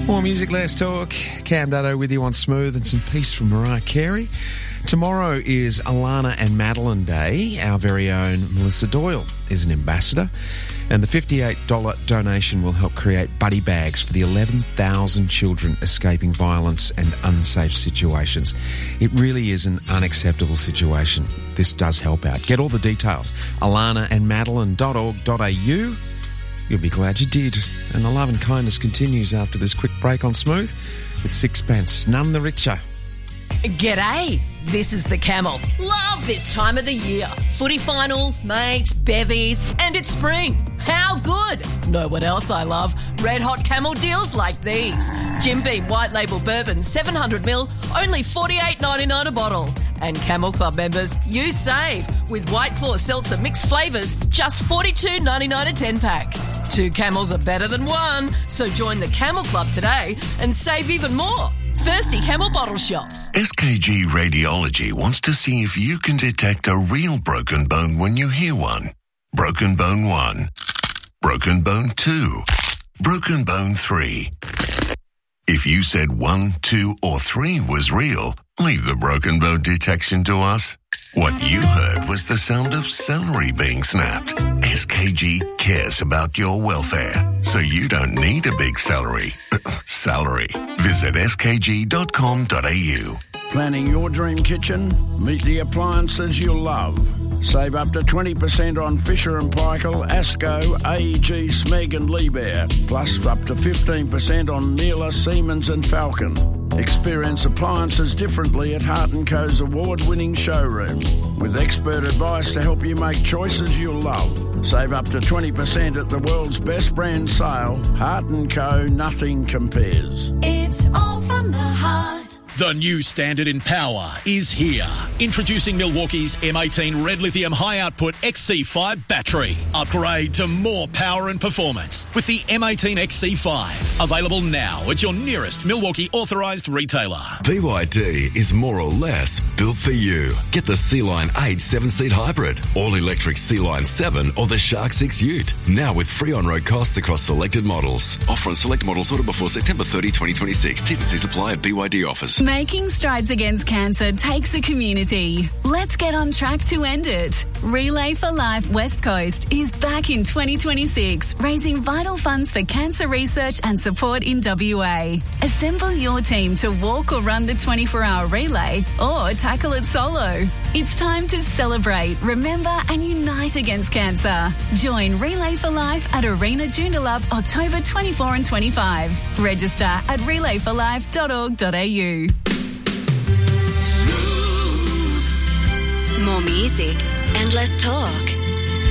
More music, less talk. Cam Dutto with you on Smooth and some peace from Mariah Carey. Tomorrow is Alana and Madeline Day. Our very own Melissa Doyle is an ambassador. And the $58 donation will help create buddy bags for the 11,000 children escaping violence and unsafe situations. It really is an unacceptable situation. This does help out. Get all the details. alanaandmadeline.org.au. You'll be glad you did. And the love and kindness continues after this quick break on Smooth with Sixpence. None the richer. G'day, this is the Camel. Love this time of the year. Footy finals, mates, bevies, and it's spring. How good? Know what else I love? Red hot Camel deals like these. Jim Beam White Label Bourbon 700ml, only $48.99 a bottle. And Camel Club members, you save with White Claw Seltzer mixed flavours, just $42.99 a 10-pack. 2 Camels are better than one, so join the Camel Club today and save even more. Thirsty Camel bottle shops. SKG Radiology wants to see if you can detect a real broken bone when you hear one. Broken bone 1. Broken bone 2. Broken bone 3. If you said 1, 2 or 3 was real, leave the broken bone detection to us. What you heard was the sound of celery being snapped. SKG cares about your welfare, so you don't need a big salary. Visit skg.com.au. Planning your dream kitchen? Meet the appliances you'll love. Save up to 20% on Fisher & Paykel, Asco, AEG, Smeg and Liebherr. Plus up to 15% on Miele, Siemens and Falcon. Experience appliances differently at Hart & Co.'s award-winning showroom. With expert advice to help you make choices you'll love. Save up to 20% at the world's best brand sale. Hart & Co. Nothing compares. It's all from the heart. The new standard in power is here. Introducing Milwaukee's M18 Red Lithium High Output XC5 battery. Upgrade to more power and performance with the M18 XC5. Available now at your nearest Milwaukee authorised retailer. BYD is more or less built for you. Get the C-Line 8 7-seat hybrid, all-electric C-Line 7 or the Shark 6 Ute. Now with free on-road costs across selected models. Offer on select models ordered before September 30, 2026. T's and C's apply at BYD offers. Making strides against cancer takes a community. Let's get on track to end it. Relay for Life West Coast is back in 2026, raising vital funds for cancer research and support in WA. Assemble your team to walk or run the 24-hour relay or tackle it solo. It's time to celebrate, remember and unite against cancer. Join Relay for Life at Arena Joondalup October 24 and 25. Register at relayforlife.org.au. More music and less talk.